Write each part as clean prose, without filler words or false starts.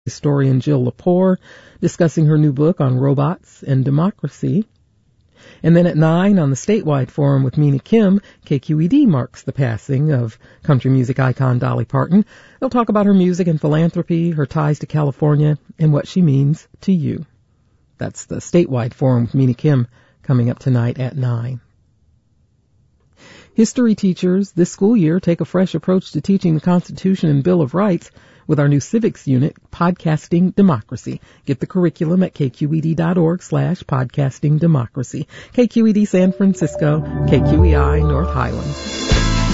Historian Jill Lepore discussing her new book on robots and democracy. And then at 9 on the statewide forum with Mina Kim, KQED marks the passing of country music icon Dolly Parton. They'll talk about her music and philanthropy, her ties to California, and what she means to you. That's the statewide forum with Mina Kim coming up tonight at 9. History teachers this school year take a fresh approach to teaching the Constitution and Bill of Rights with our new civics unit, Podcasting Democracy. Get the curriculum at kqed.org/podcasting democracy. KQED San Francisco, KQEI North Highlands.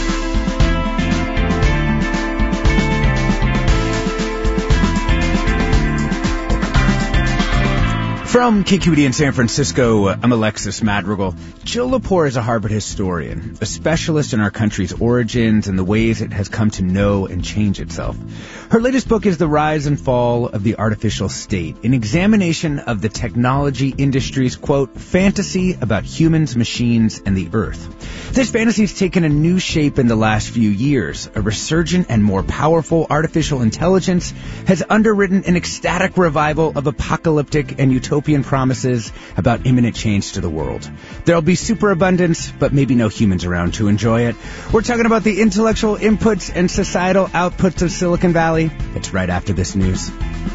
From KQED in San Francisco, I'm Alexis Madrigal. Jill Lepore is a Harvard historian, a specialist in our country's origins and the ways it has come to know and change itself. Her latest book is The Rise and Fall of the Artificial State, an examination of the technology industry's, quote, fantasy about humans, machines, and the earth. This fantasy has taken a new shape in the last few years. A resurgent and more powerful artificial intelligence has underwritten an ecstatic revival of apocalyptic and utopian promises about imminent change to the world. There'll be superabundance, but maybe no humans around to enjoy it. We're talking about the intellectual inputs and societal outputs of Silicon Valley. It's right after this news.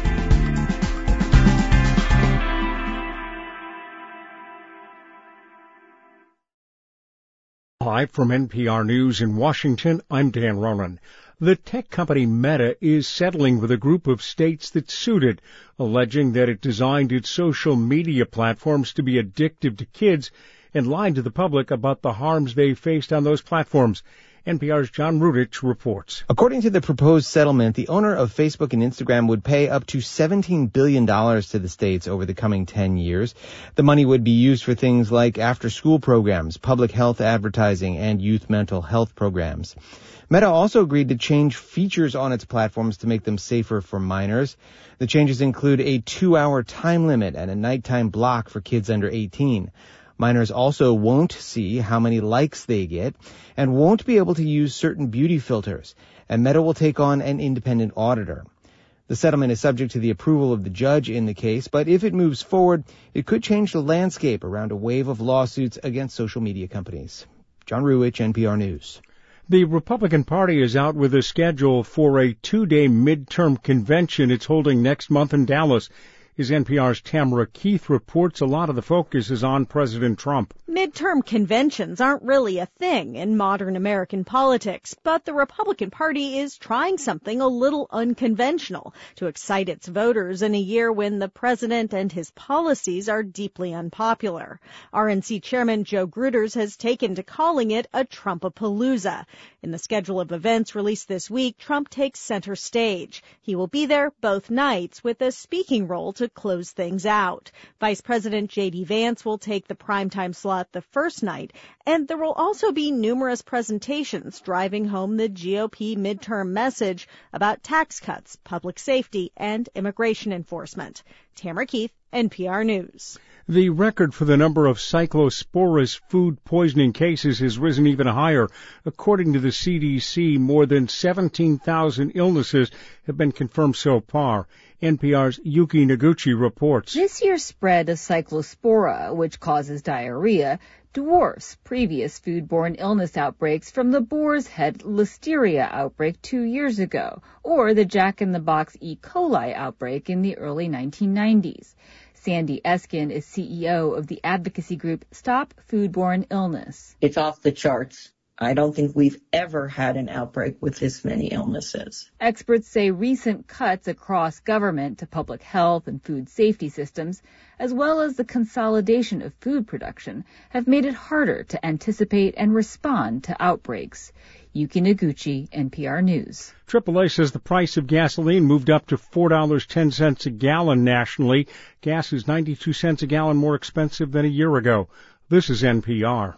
Hi, from NPR News in Washington, I'm Dan Ronan. The tech company Meta is settling with a group of states that sued it, alleging that it designed its social media platforms to be addictive to kids and lied to the public about the harms they faced on those platforms. NPR's John Rudich reports. According to the proposed settlement, the owner of Facebook and Instagram would pay up to $17 billion to the states over the coming 10 years. The money would be used for things like after-school programs, public health advertising, and youth mental health programs. Meta also agreed to change features on its platforms to make them safer for minors. The changes include a 2-hour time limit and a nighttime block for kids under 18. Minors also won't see how many likes they get and won't be able to use certain beauty filters, and Meta will take on an independent auditor. The settlement is subject to the approval of the judge in the case, but if it moves forward, it could change the landscape around a wave of lawsuits against social media companies. John Ruwich, NPR News. The Republican Party is out with a schedule for a 2-day midterm convention it's holding next month in Dallas. As NPR's Tamara Keith reports, a lot of the focus is on President Trump. Midterm conventions aren't really a thing in modern American politics, but the Republican Party is trying something a little unconventional to excite its voters in a year when the president and his policies are deeply unpopular. RNC Chairman Joe Gruters has taken to calling it a Trumpapalooza. In the schedule of events released this week, Trump takes center stage. He will be there both nights with a speaking role to close things out. Vice President J.D. Vance will take the primetime slot the first night, and there will also be numerous presentations driving home the GOP midterm message about tax cuts, public safety, and immigration enforcement. Tamara Keith, NPR News. The record for the number of cyclosporous food poisoning cases has risen even higher. According to the CDC, more than 17,000 illnesses have been confirmed so far. NPR's Yuki Noguchi reports. This year's spread of cyclospora, which causes diarrhea, dwarfs previous foodborne illness outbreaks from the Boar's Head Listeria outbreak 2 years ago, or the Jack-in-the-Box E. coli outbreak in the early 1990s. Sandy Eskin is CEO of the advocacy group Stop Foodborne Illness. It's off the charts. I don't think we've ever had an outbreak with this many illnesses. Experts say recent cuts across government to public health and food safety systems, as well as the consolidation of food production, have made it harder to anticipate and respond to outbreaks. Yuki Noguchi, NPR News. AAA says the price of gasoline moved up to $4.10 a gallon nationally. Gas is 92 cents a gallon more expensive than a year ago. This is NPR.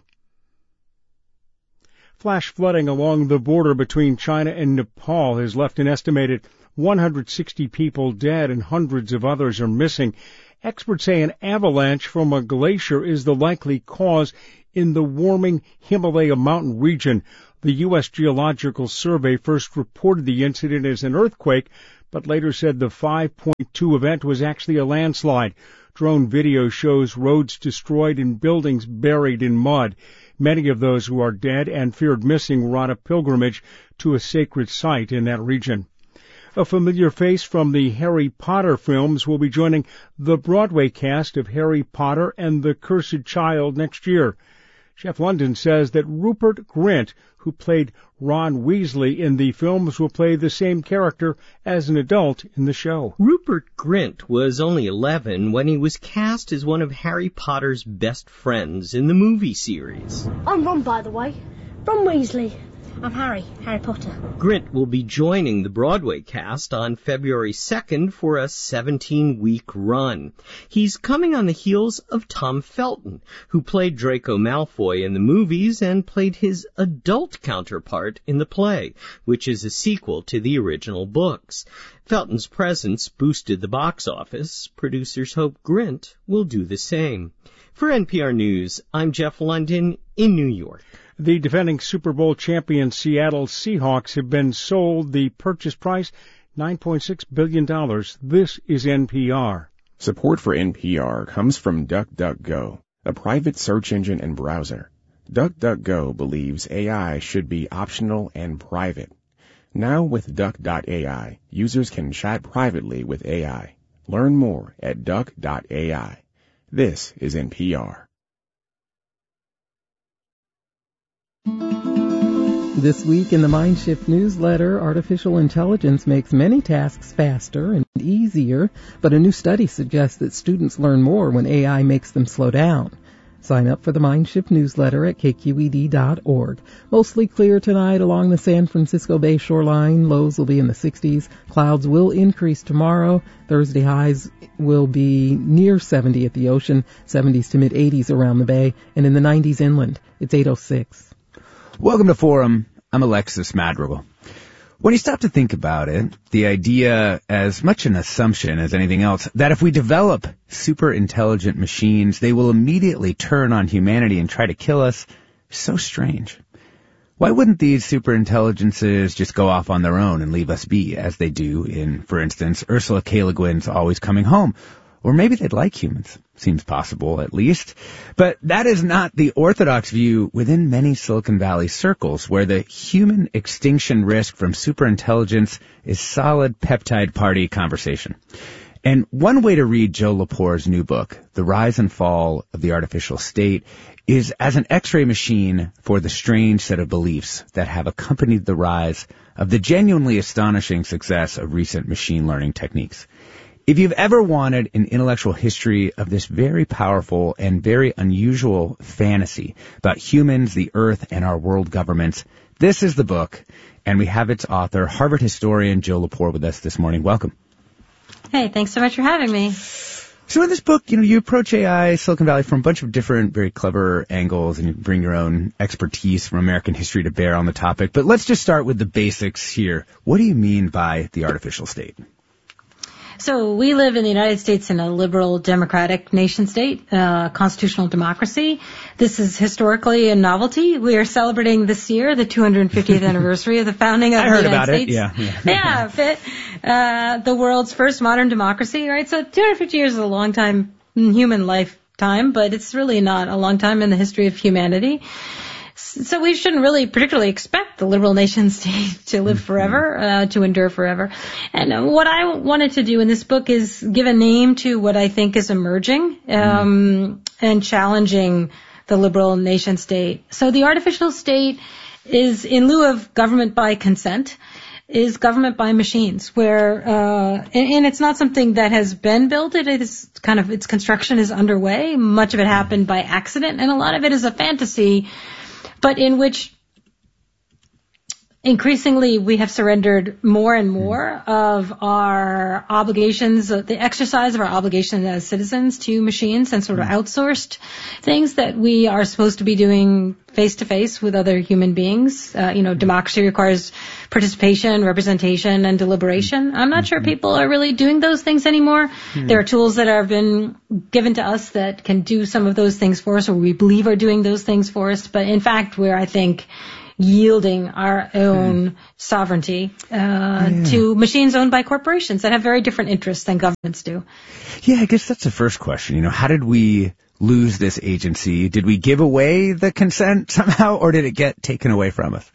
Flash flooding along the border between China and Nepal has left an estimated 160 people dead and hundreds of others are missing. Experts say an avalanche from a glacier is the likely cause in the warming Himalaya mountain region. The U.S. Geological Survey first reported the incident as an earthquake, but later said the 5.2 event was actually a landslide. Drone video shows roads destroyed and buildings buried in mud. Many of those who are dead and feared missing were on a pilgrimage to a sacred site in that region. A familiar face from the Harry Potter films will be joining the Broadway cast of Harry Potter and the Cursed Child next year. Jeff London says that Rupert Grint, who played Ron Weasley in the films, will play the same character as an adult in the show. Rupert Grint was only 11 when he was cast as one of Harry Potter's best friends in the movie series. I'm Ron, by the way. Ron Weasley. I'm Harry Potter. Grint will be joining the Broadway cast on February 2nd for a 17-week run. He's coming on the heels of Tom Felton, who played Draco Malfoy in the movies and played his adult counterpart in the play, which is a sequel to the original books. Felton's presence boosted the box office. Producers hope Grint will do the same. For NPR News, I'm Jeff London in New York. The defending Super Bowl champion Seattle Seahawks have been sold. The purchase price, $9.6 billion. This is NPR. Support for NPR comes from DuckDuckGo, a private search engine and browser. DuckDuckGo believes AI should be optional and private. Now with Duck.ai, users can chat privately with AI. Learn more at Duck.ai. This is NPR. This week in the Mindshift newsletter, artificial intelligence makes many tasks faster and easier, but a new study suggests that students learn more when AI makes them slow down. Sign up for the Mindshift newsletter at kqed.org. Mostly clear tonight along the San Francisco Bay shoreline. Lows will be in the 60s. Clouds will increase tomorrow. Thursday highs will be near 70 at the ocean, 70s to mid-80s around the bay, and in the 90s inland. It's 8:06. Welcome to Forum. I'm Alexis Madrigal. When you stop to think about it, the idea, as much an assumption as anything else, that if we develop super intelligent machines, they will immediately turn on humanity and try to kill us, is so strange. Why wouldn't these super intelligences just go off on their own and leave us be, as they do in, for instance, Ursula K. Le Guin's Always Coming Home? Or maybe they'd like humans. Seems possible, at least. But that is not the orthodox view within many Silicon Valley circles, where the human extinction risk from superintelligence is solid peptide party conversation. And one way to read Joe Lepore's new book, The Rise and Fall of the Artificial State, is as an X-ray machine for the strange set of beliefs that have accompanied the rise of the genuinely astonishing success of recent machine learning techniques. If you've ever wanted an intellectual history of this very powerful and very unusual fantasy about humans, the earth, and our world governments, this is the book, and we have its author, Harvard historian Joe Lepore, with us this morning. Welcome. Hey, thanks so much for having me. So in this book, you approach AI, Silicon Valley, from a bunch of different, very clever angles, and you bring your own expertise from American history to bear on the topic. But let's just start with the basics here. What do you mean by the artificial state? So we live in the United States in a liberal democratic nation state, constitutional democracy. This is historically a novelty. We are celebrating this year the 250th anniversary of the founding of the United States. Yeah, the world's first modern democracy, right? So 250 years is a long time in human lifetime, but it's really not a long time in the history of humanity. So we shouldn't really particularly expect the liberal nation state to live forever, to endure forever. And what I wanted to do in this book is give a name to what I think is emerging and challenging the liberal nation state. So the artificial state is, in lieu of government by consent, is government by machines, where and it's not something that has been built. It is kind of, its construction is underway. Much of it happened by accident, and a lot of it is a fantasy, but in which increasingly we have surrendered more and more of our obligations, the exercise of our obligations as citizens to machines, and sort of outsourced things that we are supposed to be doing face to face with other human beings. Democracy requires participation, representation, and deliberation. I'm not sure people are really doing those things anymore. There are tools that have been given to us that can do some of those things for us, or we believe are doing those things for us. But in fact, where I think yielding our own sovereignty to machines owned by corporations that have very different interests than governments do. Yeah, I guess that's the first question. How did we lose this agency? Did we give away the consent somehow, or did it get taken away from us?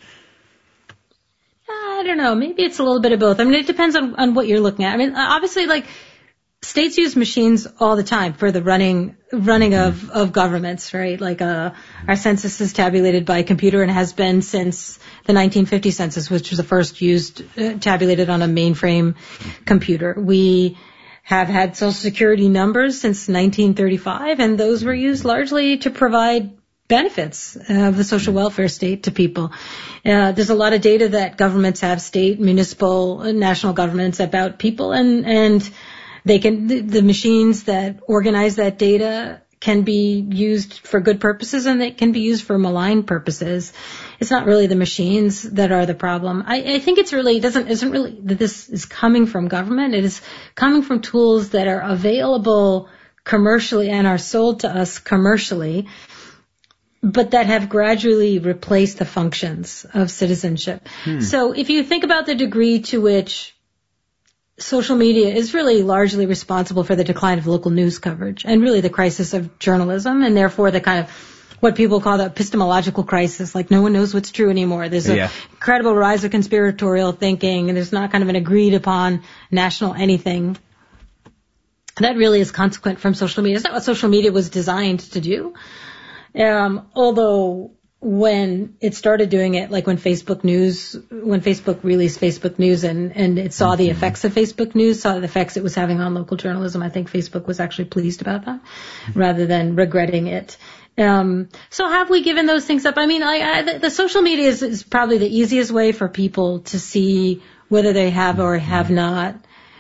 I don't know. Maybe it's a little bit of both. I mean, it depends on what you're looking at. I mean, obviously, states use machines all the time for the running of governments, right? Our census is tabulated by computer and has been since the 1950 census, which was the first used tabulated on a mainframe computer. We have had Social Security numbers since 1935, and those were used largely to provide benefits of the social welfare state to people. There's a lot of data that governments have, state, municipal, national governments, about people, and the machines that organize that data can be used for good purposes, and they can be used for malign purposes. It's not really the machines that are the problem. I think isn't really that this is coming from government. It is coming from tools that are available commercially and are sold to us commercially, but that have gradually replaced the functions of citizenship. So if you think about the degree to which social media is really largely responsible for the decline of local news coverage and really the crisis of journalism, and therefore the kind of what people call the epistemological crisis, no one knows what's true anymore. There's an incredible rise of conspiratorial thinking, and there's not kind of an agreed upon national anything. That really is consequent from social media. It's not what social media was designed to do. Although when it started doing it, when Facebook released Facebook News and it saw the effects of Facebook News, saw the effects it was having on local journalism, I think Facebook was actually pleased about that rather than regretting it. So have we given those things up? I mean, the social media is probably the easiest way for people to see whether they have or have not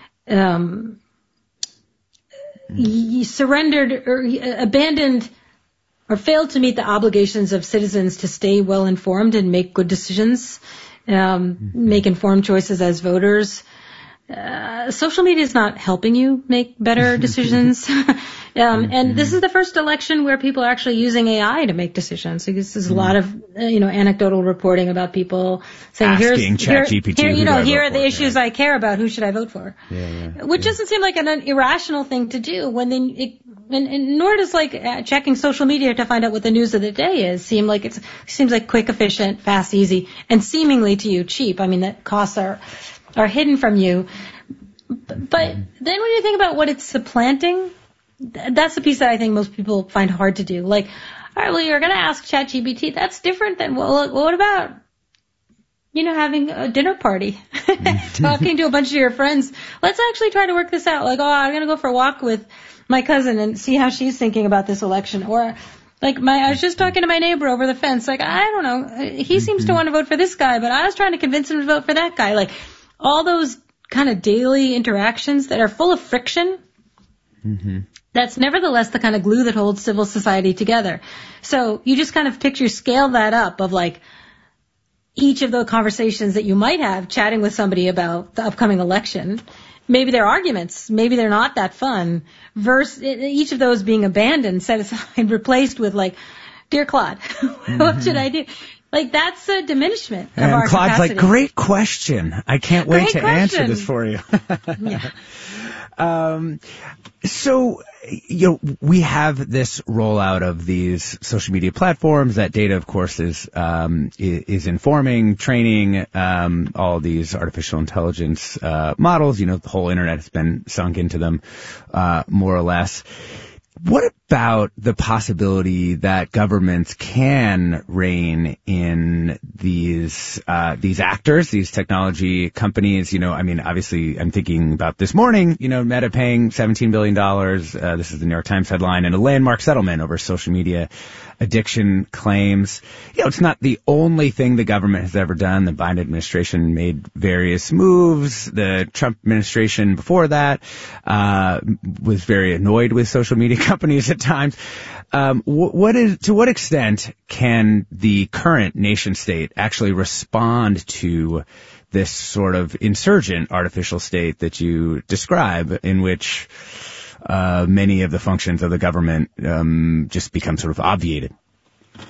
surrendered or abandoned or failed to meet the obligations of citizens to stay well informed and make good decisions, make informed choices as voters. Social media is not helping you make better decisions. And this is the first election where people are actually using AI to make decisions. So this is a lot of, anecdotal reporting about people saying, here are the issues I care about. Who should I vote for? Which doesn't seem like an irrational thing to do and nor does checking social media to find out what the news of the day is seems like quick, efficient, fast, easy, and seemingly to you cheap. I mean, the costs are hidden from you. But then when you think about what it's supplanting, that's the piece that I think most people find hard to do. All right, well, you're going to ask ChatGPT. That's different than, what about, having a dinner party, talking to a bunch of your friends. Let's actually try to work this out. I'm going to go for a walk with my cousin and see how she's thinking about this election. Or I was just talking to my neighbor over the fence. I don't know. He seems to want to vote for this guy, but I was trying to convince him to vote for that guy. All those kind of daily interactions that are full of friction. That's nevertheless the kind of glue that holds civil society together. So you just kind of scale that up of each of the conversations that you might have chatting with somebody about the upcoming election. Maybe they're arguments, maybe they're not that fun, versus each of those being abandoned, set aside, replaced with Dear Claude, what should I do? That's a diminishment of our Claude's capacity. Great question. I can't wait to answer this for you. So, we have this rollout of these social media platforms. That data, of course, is informing, training, all these artificial intelligence, models. The whole internet has been sunk into them, more or less. What about the possibility that governments can rein in these actors, these technology companies? Obviously I'm thinking about this morning, Meta paying $17 billion. This is the New York Times headline, and a landmark settlement over social media addiction claims. It's not the only thing the government has ever done. The Biden administration made various moves. The Trump administration before that was very annoyed with social media companies at times. To what extent can the current nation state actually respond to this sort of insurgent artificial state that you describe, in which many of the functions of the government just become sort of obviated?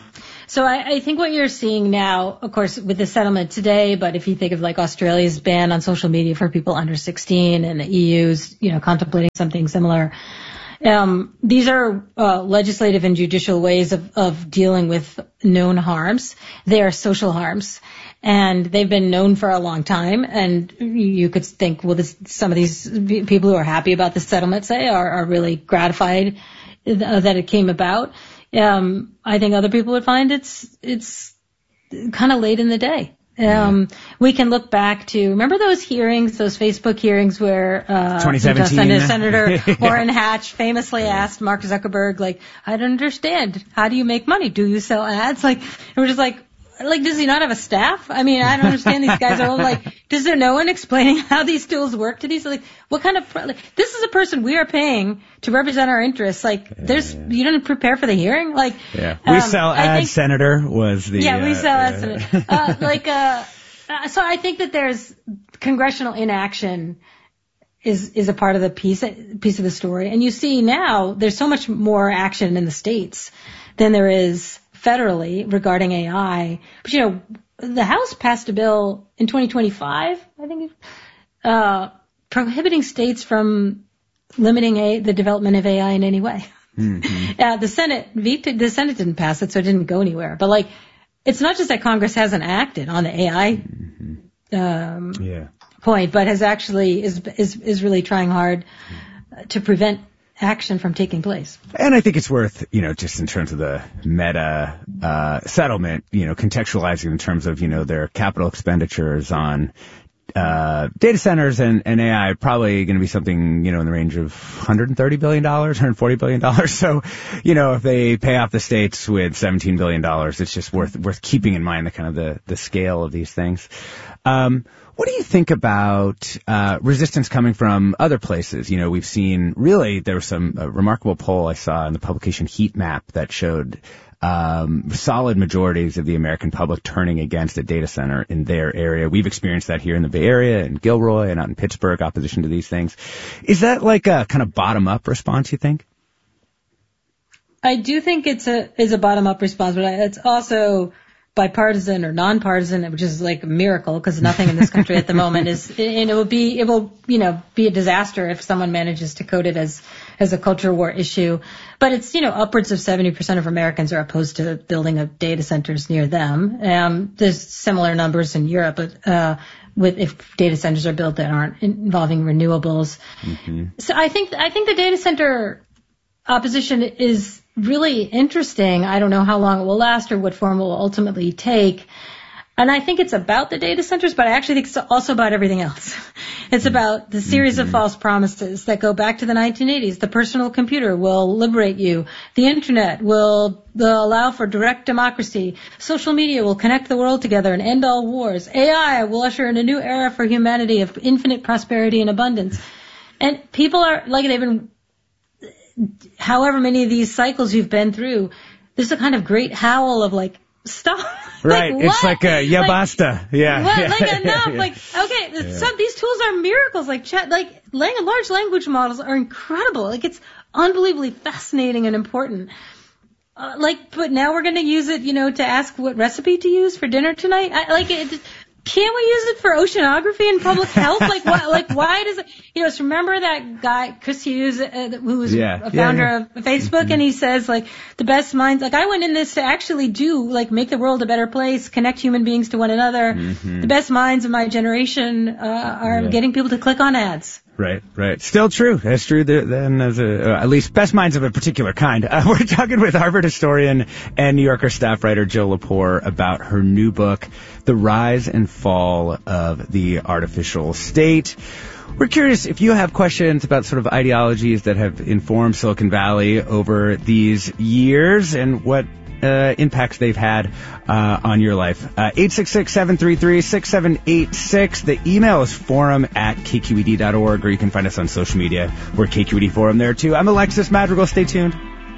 So I think what you're seeing now, of course, with the settlement today, but if you think of like Australia's ban on social media for people under 16 and the EU's, contemplating something similar, these are legislative and judicial ways of dealing with known harms. They are social harms. And they've been known for a long time, and you could think, well, some of these people who are happy about the settlement, say, are really gratified that it came about. I think other people would find it's kind of late in the day. We can look back to, remember those hearings, those Facebook hearings where 2017 Senator Orrin Hatch famously asked Mark Zuckerberg, like, I don't understand. How do you make money? Do you sell ads? Like, we're just like, does he not have a staff? I mean, I don't understand. These guys are all like, does there no one explaining how these tools work to these? Like, what kind of, this is a person we are paying to represent our interests. Like, you don't prepare for the hearing? Like, we sell ads, Senator, was the. Yeah, we sell ads, Senator. So I think that there's congressional inaction is a part of the piece of the story. And you see now, there's so much more action in the states than there is federally regarding AI. But, the House passed a bill in 2025, I think, prohibiting states from limiting the development of AI in any way. Mm-hmm. The Senate didn't pass it, so it didn't go anywhere. But, it's not just that Congress hasn't acted on the AI point, but has actually is really trying hard to prevent action from taking place. And I think it's worth, just in terms of the Meta settlement, contextualizing in terms of, their capital expenditures on data centers and AI, probably going to be something, in the range of $130 billion, $140 billion. So, if they pay off the states with $17 billion, it's just worth keeping in mind the kind of the scale of these things. What do you think about resistance coming from other places? We've seen, really, there was some remarkable poll I saw in the publication Heat Map that showed solid majorities of the American public turning against a data center in their area. We've experienced that here in the Bay Area, in Gilroy, and out in Pittsburgh, opposition to these things. Is that like a kind of bottom-up response, you think? I do think it's a bottom-up response, but it's also bipartisan or nonpartisan, which is like a miracle because nothing in this country at the moment is, and it will be a disaster if someone manages to code it as a culture war issue. But it's, upwards of 70% of Americans are opposed to building of data centers near them. There's similar numbers in Europe, but, if data centers are built that aren't involving renewables. Mm-hmm. So I think the data center opposition is really interesting. I don't know how long it will last or what form it will ultimately take. And I think it's about the data centers, but I actually think it's also about everything else. It's about the series of false promises that go back to the 1980s. The personal computer will liberate you. The internet will allow for direct democracy. Social media will connect the world together and end all wars. AI will usher in a new era for humanity of infinite prosperity and abundance. And people are, they've been, however many of these cycles you've been through, there's a kind of great howl of stop. Right. It's like a basta. Yeah. What? Enough. Okay. These tools are miracles. Large language models are incredible. It's unbelievably fascinating and important. But now we're going to use it, to ask what recipe to use for dinner tonight. Can't we use it for oceanography and public health? Why does it, remember that guy, Chris Hughes, who was a founder of Facebook, and he says, the best minds, I went in this to actually make the world a better place, connect human beings to one another. Mm-hmm. The best minds of my generation, are getting people to click on ads. Right. Still true. That's true. Then, at least best minds of a particular kind. We're talking with Harvard historian and New Yorker staff writer Jill Lepore about her new book, The Rise and Fall of the Artificial State. We're curious if you have questions about sort of ideologies that have informed Silicon Valley over these years and what impacts they've had on your life. 866-733-6786. The email is forum@kqed.org, or you can find us on social media. We're KQED Forum there, too. I'm Alexis Madrigal. Stay tuned.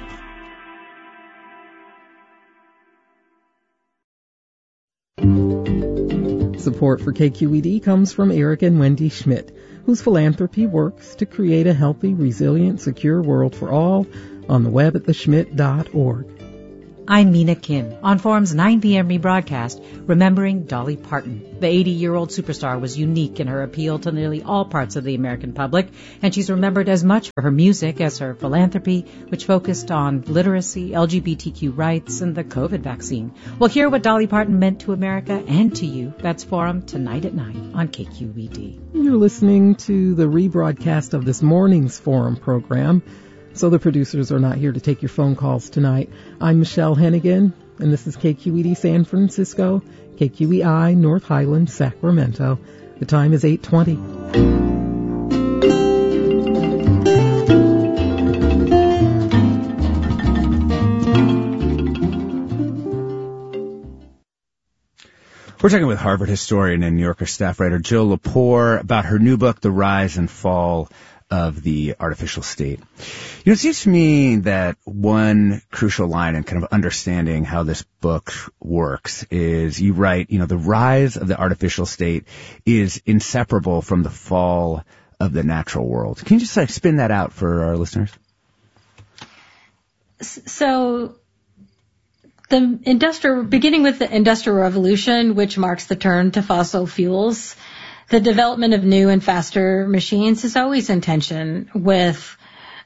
Support for KQED comes from Eric and Wendy Schmidt, whose philanthropy works to create a healthy, resilient, secure world for all on the web at theschmidt.org. I'm Mina Kim. On Forum's 9 p.m. rebroadcast, remembering Dolly Parton. The 80-year-old superstar was unique in her appeal to nearly all parts of the American public, and she's remembered as much for her music as her philanthropy, which focused on literacy, LGBTQ rights, and the COVID vaccine. We'll hear what Dolly Parton meant to America and to you. That's Forum tonight at 9 on KQED. You're listening to the rebroadcast of this morning's Forum program. So the producers are not here to take your phone calls tonight. I'm Michelle Hennigan, and this is KQED San Francisco, KQEI North Highland, Sacramento. The time is 8:20. We're talking with Harvard historian and New Yorker staff writer Jill Lepore about her new book, The Rise and Fall of the Artificial State. You know, it seems to me that one crucial line in kind of understanding how this book works is you write, you know, the rise of the artificial state is inseparable from the fall of the natural world. Can you just spin that out for our listeners? So beginning with the Industrial Revolution, which marks the turn to fossil fuels, the development of new and faster machines is always in tension with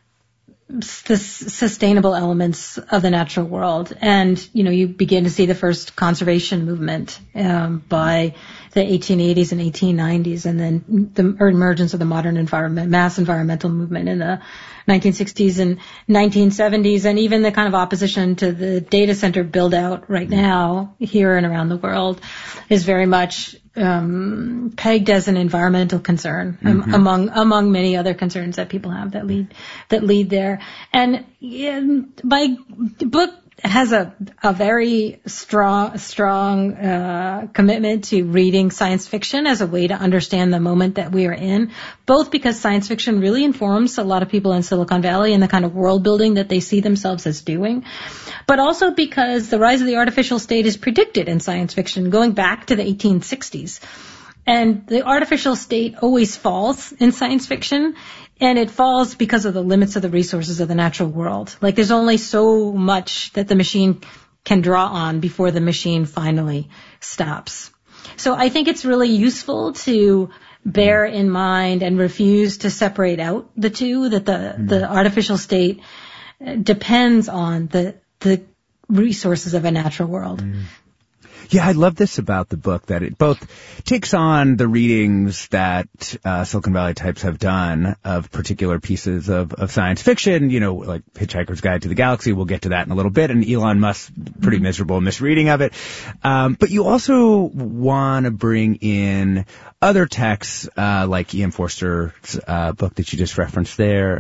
the sustainable elements of the natural world. And, you know, you begin to see the first conservation movement by the 1880s and 1890s, and then the emergence of the modern mass environmental movement in the 1960s and 1970s, and even the kind of opposition to the data center build out right now here and around the world is very much pegged as an environmental concern among many other concerns that people have that lead there. And my book has a very strong commitment to reading science fiction as a way to understand the moment that we are in, both because science fiction really informs a lot of people in Silicon Valley and the kind of world building that they see themselves as doing, but also because the rise of the artificial state is predicted in science fiction going back to the 1860s. And the artificial state always falls in science fiction. And it falls because of the limits of the resources of the natural world. Like, there's only so much that the machine can draw on before the machine finally stops. So I think it's really useful to bear in mind and refuse to separate out the two, that the artificial state depends on the resources of a natural world. Yeah, I love this about the book, that it both takes on the readings that Silicon Valley types have done of particular pieces of science fiction, you know, like Hitchhiker's Guide to the Galaxy. We'll get to that in a little bit, and Elon Musk's pretty miserable misreading of it. But you also want to bring in other texts, like E.M. Forster's book that you just referenced there.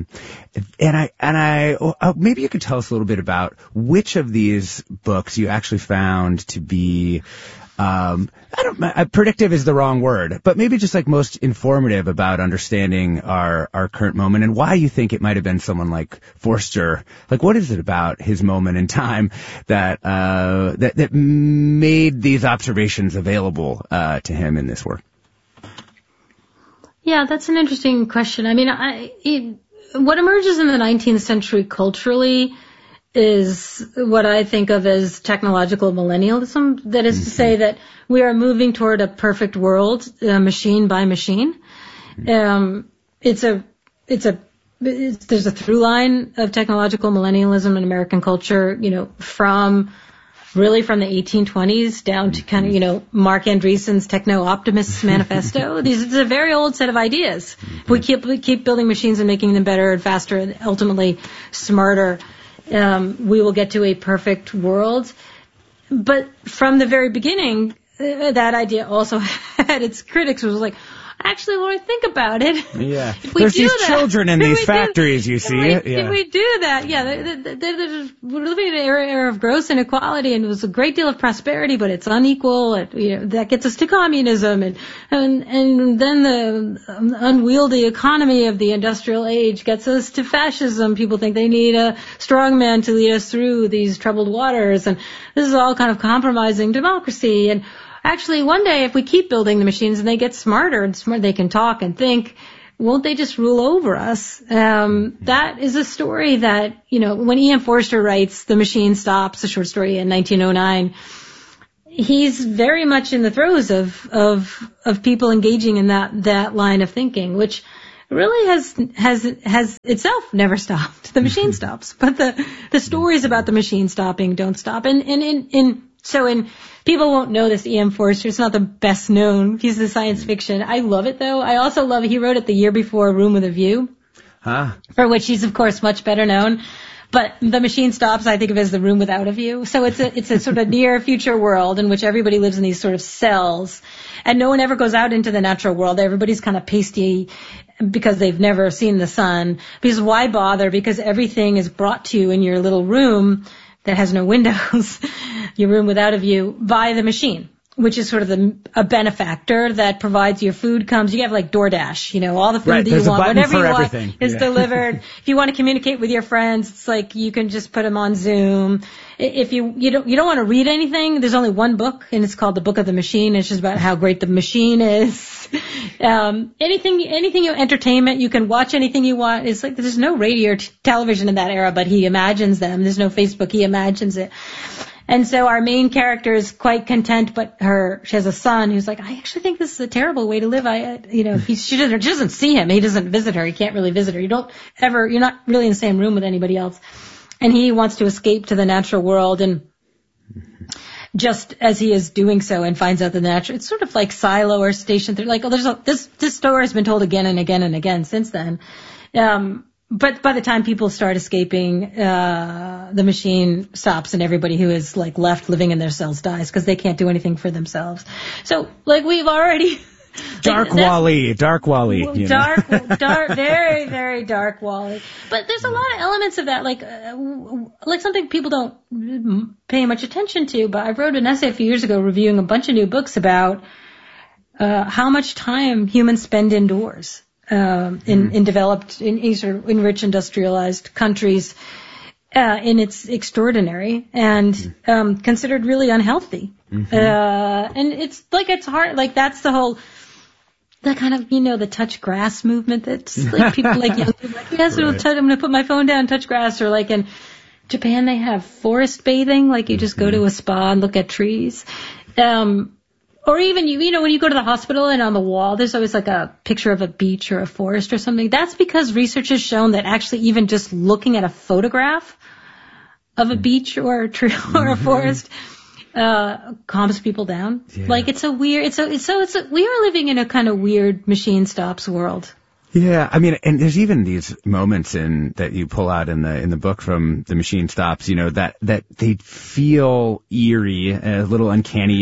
And I maybe you could tell us a little bit about which of these books you actually found to be, predictive is the wrong word, but maybe just like most informative about understanding our current moment, and why you think it might have been someone like Forster. Like, what is it about his moment in time that made these observations available to him in this work? Yeah, that's an interesting question. I mean, what emerges in the 19th century culturally is what I think of as technological millennialism. That is to say that we are moving toward a perfect world, machine by machine. There's a through line of technological millennialism in American culture, you know, from the 1820s down to kind of, you know, Mark Andreessen's Techno-Optimists Manifesto. It's a very old set of ideas. We keep building machines and making them better and faster and ultimately smarter. We will get to a perfect world. But from the very beginning, that idea also had its critics. It was like, actually, when I think about it, yeah, there's these children in these factories, you see. If we do that, we're living in an era of gross inequality, and it was a great deal of prosperity, but it's unequal. That gets us to communism, and then the unwieldy economy of the industrial age gets us to fascism. People think they need a strong man to lead us through these troubled waters, and this is all kind of compromising democracy. And actually, one day, if we keep building the machines and they get smarter and they can talk and think, won't they just rule over us? That is a story that, when E.M. Forster writes The Machine Stops, a short story in 1909, he's very much in the throes of people engaging in that line of thinking, which really has itself never stopped. The machine stops, but the stories about the machine stopping don't stop. So people won't know this E.M. Forster. It's not the best known piece of science fiction. I love it though. I also love it. He wrote it the year before Room with a View, for which he's of course much better known. But The Machine Stops, I think of as The Room Without a View. So it's a sort of near future world in which everybody lives in these sort of cells, and no one ever goes out into the natural world. Everybody's kind of pasty because they've never seen the sun. Because why bother? Because everything is brought to you in your little room that has no windows, your room without a view, by the machine, which is sort of a benefactor that provides your food comes. You have like DoorDash, all the food that you want, whatever you want is delivered. If you want to communicate with your friends, it's like you can just put them on Zoom. If you don't want to read anything, there's only one book, and it's called The Book of the Machine. It's just about how great the machine is. Anything entertainment, you can watch anything you want. It's like there's no radio or television in that era, but he imagines them. There's no Facebook, he imagines it. And so our main character is quite content, but she has a son who's like, I actually think this is a terrible way to live. She doesn't see him. He doesn't visit her. He can't really visit her. You're not really in the same room with anybody else. And he wants to escape to the natural world, and just as he is doing so and finds out it's sort of like Silo or Station 3. Like, this story has been told again and again and again since then. But by the time people start escaping, the machine stops and everybody who is like left living in their cells dies because they can't do anything for themselves. So like we've already Dark Wall-E. Dark, very, very dark Wall-E. But there's a lot of elements of that, like something people don't pay much attention to. But I wrote an essay a few years ago reviewing a bunch of new books about how much time humans spend indoors. In developed, in rich industrialized countries, and it's extraordinary and considered really unhealthy. And it's hard. Like that's the whole, that kind of the touch grass movement. That's like people like young people like yes, right. I'm going to put my phone down, and touch grass. Or like in Japan, they have forest bathing. Like you just go to a spa and look at trees. Or even, when you go to the hospital and on the wall, there's always like a picture of a beach or a forest or something. That's because research has shown that actually even just looking at a photograph of a beach or a tree or a forest, calms people down. Yeah. Like we are living in a kind of weird machine stops world. Yeah, I mean, and there's even these moments that you pull out in the book from The Machine Stops, that they feel eerie, a little uncanny,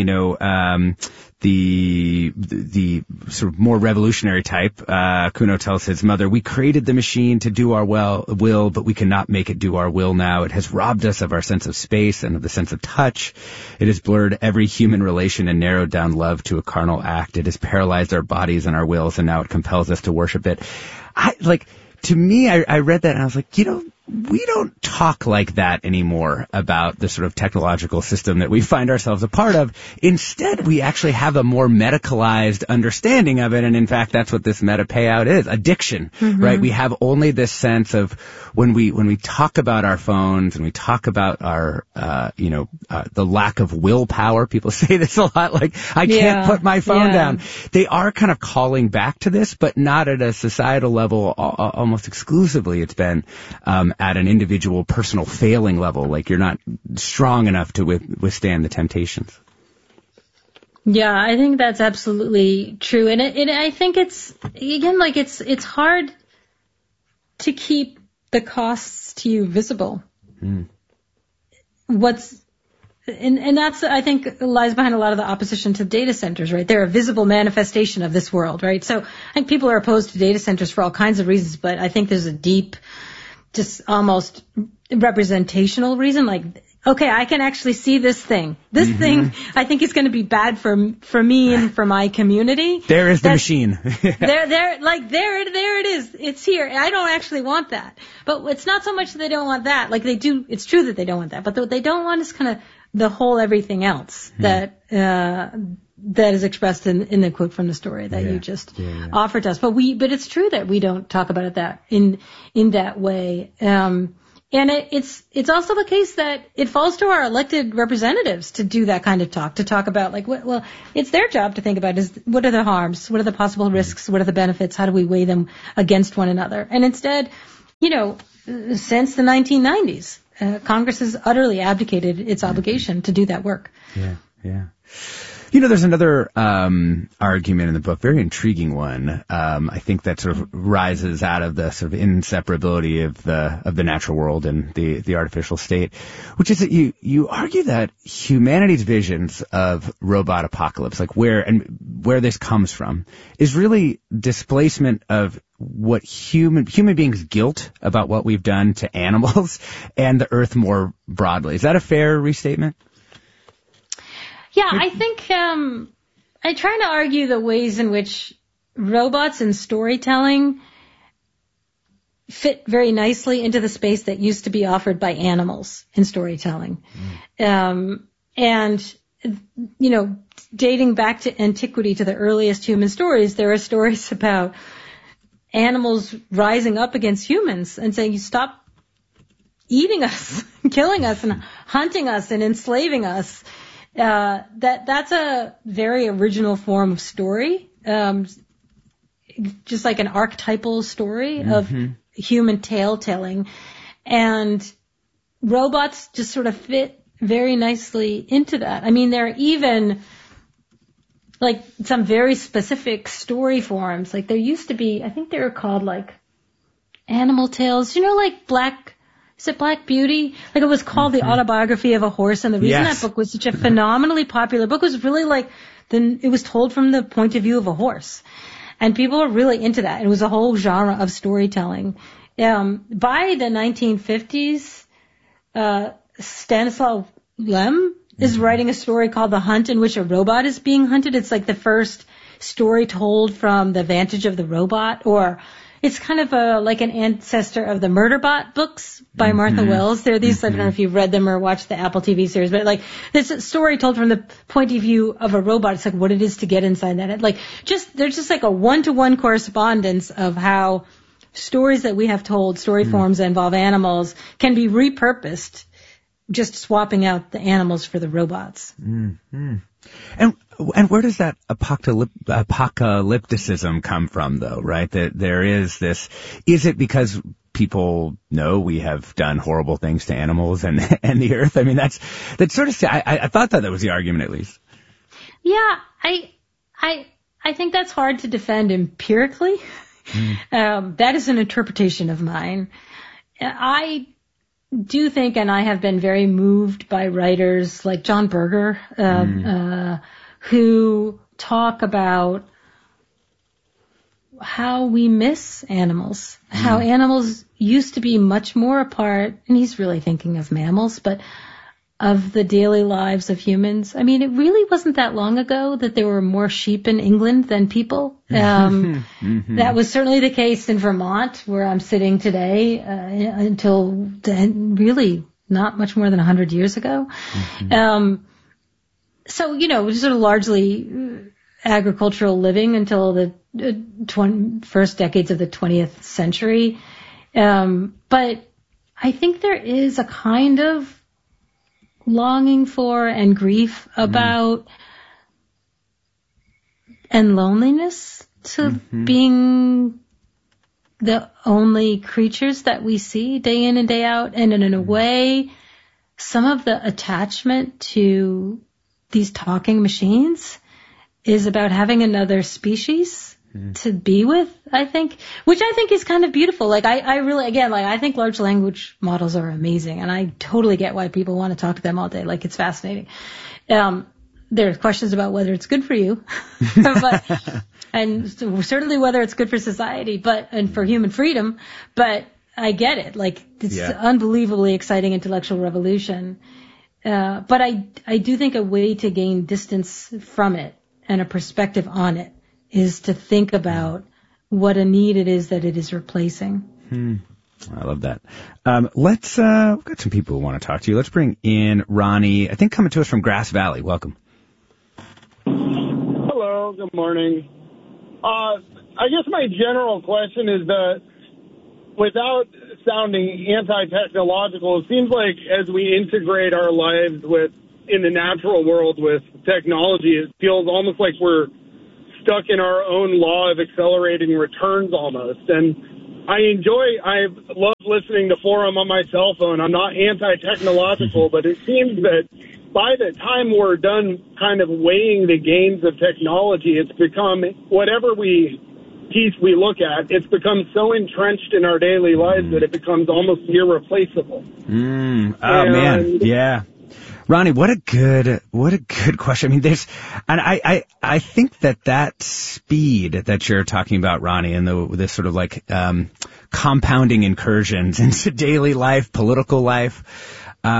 the sort of more revolutionary type. Kuno tells his mother, "We created the machine to do our will, but we cannot make it do our will now. It has robbed us of our sense of space and of the sense of touch. It has blurred every human relation and narrowed down love to a carnal act. It has paralyzed our bodies and our wills, and now it compels us to worship it." To me, I read that and I was like, we don't talk like that anymore about the sort of technological system that we find ourselves a part of. Instead, we actually have a more medicalized understanding of it. And in fact, that's what this meta payout is. Addiction, right? We have only this sense of when we talk about our phones and we talk about our, the lack of willpower. People say this a lot, like, I can't put my phone down. They are kind of calling back to this, but not at a societal level. Almost exclusively, it's been, at an individual personal failing level, like you're not strong enough to withstand the temptations. Yeah, I think that's absolutely true. And I think it's hard to keep the costs to you visible. And that's, I think, lies behind a lot of the opposition to data centers, right? They're a visible manifestation of this world, right? So I think people are opposed to data centers for all kinds of reasons, but I think there's a deep, just almost representational reason, like, okay, I can actually see this thing. This thing, I think, is going to be bad for me and for my community. There is the machine. there it is. It's here. I don't actually want that. But it's not so much that they don't want that. Like they do, it's true that they don't want that. But what they don't want is kind of the whole everything else that that is expressed in the quote from the story that you just offered to us. But it's true that we don't talk about it that in that way. And it's also the case that it falls to our elected representatives to do that kind of talk, to talk about it's their job to think about what are the harms, what are the possible risks, what are the benefits, how do we weigh them against one another. And instead, since the 1990s, Congress has utterly abdicated its obligation to do that work. Yeah. There's another argument in the book, very intriguing one. I think that sort of rises out of the sort of inseparability of the natural world and the artificial state, which is that you argue that humanity's visions of robot apocalypse, like where this comes from, is really displacement of what human beings' guilt about what we've done to animals and the earth more broadly. Is that a fair restatement? Yeah, I think I try to argue the ways in which robots and storytelling fit very nicely into the space that used to be offered by animals in storytelling. And, dating back to antiquity, to the earliest human stories, there are stories about animals rising up against humans and saying, you stop eating us, killing us, and hunting us and enslaving us. That's a very original form of story, just like an archetypal story of human tale telling. And robots just sort of fit very nicely into that. I mean, there are even like some very specific story forms. Like there used to be, I think they were called like animal tales, like Black Beauty? Like it was called The Autobiography of a Horse, and the reason that book was such a phenomenally popular book was really it was told from the point of view of a horse. And people were really into that. It was a whole genre of storytelling. By the 1950s, Stanislaw Lem is writing a story called The Hunt, in which a robot is being hunted. It's like the first story told from the vantage of the robot, or it's kind of like an ancestor of the Murderbot books by Martha Wells. There are these, I don't know if you've read them or watched the Apple TV series, but like this story told from the point of view of a robot. It's like what it is to get inside that. There's just like a one-to-one correspondence of how stories that we have told, story forms that involve animals, can be repurposed, just swapping out the animals for the robots. And where does that apocalypticism come from, though, right? That there is this, is it because people know we have done horrible things to animals and the earth? I mean, that's sort of, I thought that was the argument at least. Yeah, I think that's hard to defend empirically. That is an interpretation of mine. I do think, and I have been very moved by writers like John Berger, who talk about how we miss animals, how animals used to be much more a part, and he's really thinking of mammals, but of the daily lives of humans. I mean, it really wasn't that long ago that there were more sheep in England than people. That was certainly the case in Vermont, where I'm sitting today, until really not much more than 100 years ago. So, it was sort of largely agricultural living until the first decades of the 20th century. But I think there is a kind of longing for and grief about and loneliness to being the only creatures that we see day in and day out. And in a way, some of the attachment to these talking machines is about having another species to be with, I think, which I think is kind of beautiful. Like I really, again, like I think large language models are amazing, and I totally get why people want to talk to them all day. Like it's fascinating. There are questions about whether it's good for you, and certainly whether it's good for society, and for human freedom. But I get it. Like it's an unbelievably exciting intellectual revolution. But I do think a way to gain distance from it and a perspective on it is to think about what a need it is that it is replacing. I love that. We've got some people who want to talk to you. Let's bring in Ronnie, I think coming to us from Grass Valley. Welcome. Hello, good morning. I guess my general question is that without sounding anti-technological, it seems like as we integrate our lives in the natural world with technology, it feels almost like we're stuck in our own law of accelerating returns almost. And I love listening to Forum on my cell phone. I'm not anti-technological, but it seems that by the time we're done kind of weighing the gains of technology, it's become whatever piece we look at, it's become so entrenched in our daily lives that it becomes almost irreplaceable. Man, yeah. Ronnie, what a good question. I mean, I think that speed that you're talking about, Ronnie, and this sort of like, compounding incursions into daily life, political life,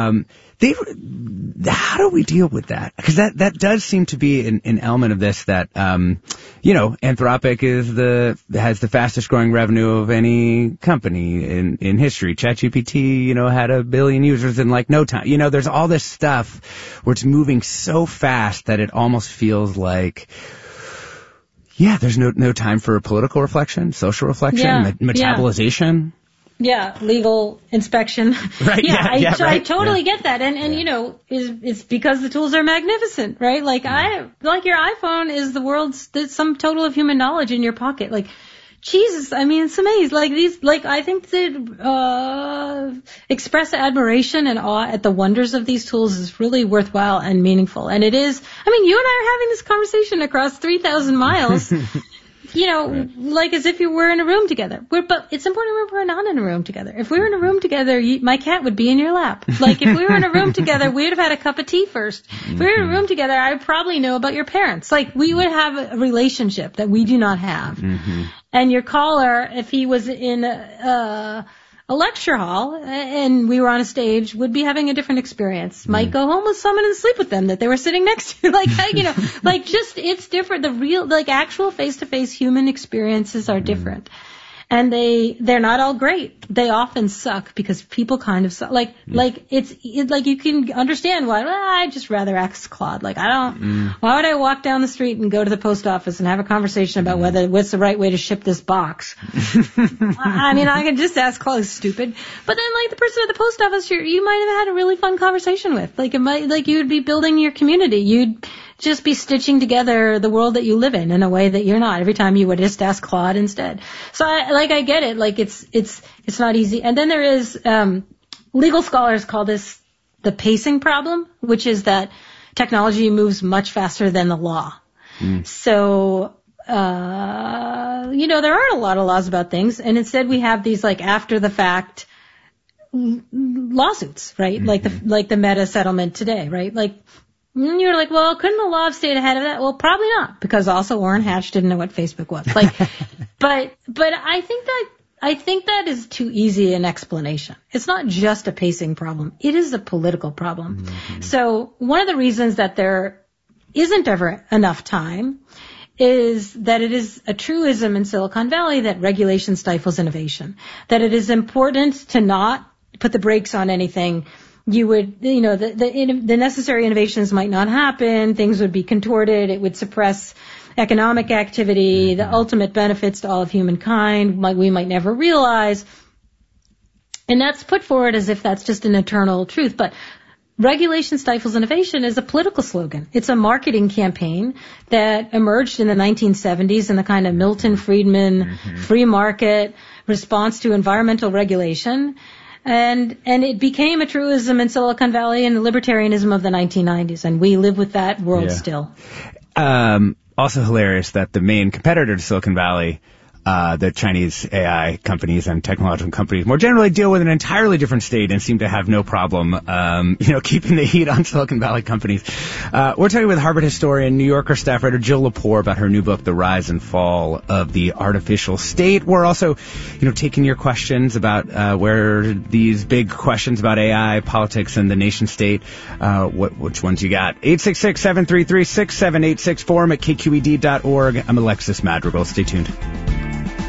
how do we deal with that? Because that does seem to be an element of this that, Anthropic has the fastest growing revenue of any company in history. ChatGPT, had 1 billion users in like no time. There's all this stuff where it's moving so fast that it almost feels like, there's no time for political reflection, social reflection, metabolization. Yeah, legal inspection. Right. I totally get that. And it's because the tools are magnificent, right? Like your iPhone is the sum total of human knowledge in your pocket. Like, Jesus, I mean, it's amazing. I think that, express admiration and awe at the wonders of these tools is really worthwhile and meaningful. And it is, you and I are having this conversation across 3,000 miles. Like as if you were in a room together. But it's important to remember we're not in a room together. If we were in a room together, my cat would be in your lap. Like if we were in a room together, we'd have had a cup of tea first. If we were in a room together, I would probably know about your parents. Like we would have a relationship that we do not have. And your caller, if he was in a lecture hall and we were on a stage, would be having a different experience. Might go home with someone and sleep with them that they were sitting next to. It's different. The real, actual face-to-face human experiences are different. And they're not all great. They often suck because people kind of suck. You can understand why, I just rather ask Claude. Why would I walk down the street and go to the post office and have a conversation about what's the right way to ship this box? I can just ask Claude, stupid. But then, the person at the post office, you might have had a really fun conversation with. You would be building your community. You'd just be stitching together the world that you live in a way that you're not. Every time you would just ask Claude instead. So I get it. It's not easy. And then there is, legal scholars call this the pacing problem, which is that technology moves much faster than the law. So, there aren't a lot of laws about things. And instead we have these after the fact lawsuits, right? Like the Meta settlement today, right? You're like, well, couldn't the law have stayed ahead of that? Well, probably not, because also Orrin Hatch didn't know what Facebook was. But I think that is too easy an explanation. It's not just a pacing problem. It is a political problem. So one of the reasons that there isn't ever enough time is that it is a truism in Silicon Valley that regulation stifles innovation, that it is important to not put the brakes on anything. You would, the necessary innovations might not happen. Things would be contorted. It would suppress economic activity. The ultimate benefits to all of humankind we might never realize. And that's put forward as if that's just an eternal truth. But regulation stifles innovation is a political slogan. It's a marketing campaign that emerged in the 1970s in the kind of Milton Friedman free market response to environmental regulation. And it became a truism in Silicon Valley and the libertarianism of the 1990s, and we live with that world still. Also hilarious that the main competitor to Silicon Valley, the Chinese AI companies and technological companies more generally deal with an entirely different state and seem to have no problem, keeping the heat on Silicon Valley companies. We're talking with Harvard historian, New Yorker staff writer Jill Lepore about her new book, The Rise and Fall of the Artificial State. We're also, taking your questions about, where these big questions about AI, politics, and the nation state, which ones you got? 866-733-6786, forum at kqed.org. I'm Alexis Madrigal. Stay tuned.